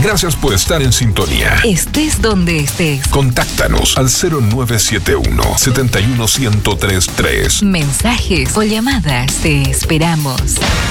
Gracias por estar en sintonía. Estés donde estés. Contáctanos al 0971-71103. Mensajes o llamadas, te esperamos.